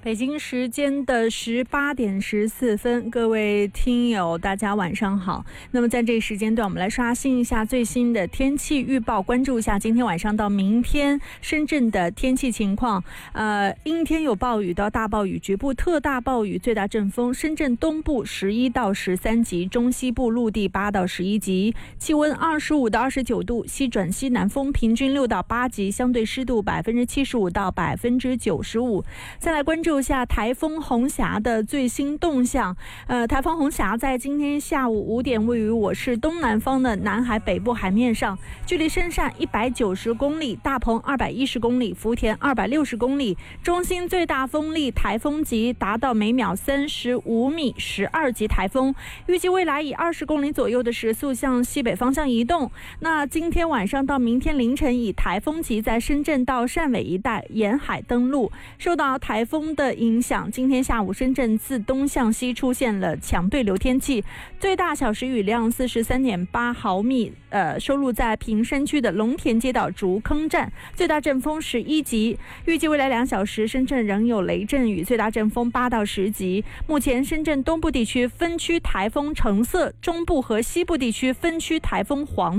北京时间的18点14分，各位听友大家晚上好。那么在这个时间段，我们来刷新一下最新的天气预报，关注一下今天晚上到明天深圳的天气情况。阴天有暴雨到大暴雨，局部特大暴雨，最大阵风深圳东部11到13级，中西部陆地8到11级，气温25到29度，西转西南风平均6到8级，相对湿度75%到95%。再来关注一下台风红霞的最新动向。台风红霞在今天下午5点位于我市东南方的南海北部海面上，距离深汕190公里，大鹏210公里，福田260公里，中心最大风力台风级达到每秒35米，12级台风，预计未来以20公里左右的时速向西北方向移动。那今天晚上到明天凌晨以台风级在深圳到汕尾一带沿海登陆。受到台风的影响，今天下午深圳自东向西出现了强对流天气，最大小时雨量43.8毫米，收录在坪山区的龙田街道竹坑站，最大阵风11级。预计未来2小时深圳仍有雷阵雨，最大阵风8到10级。目前深圳东部地区分区台风橙色，中部和西部地区分区台风黄